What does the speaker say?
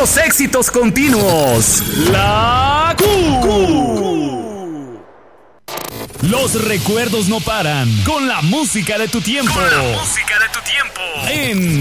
Los éxitos continuos. La Q. Los recuerdos no paran con la música de tu tiempo. En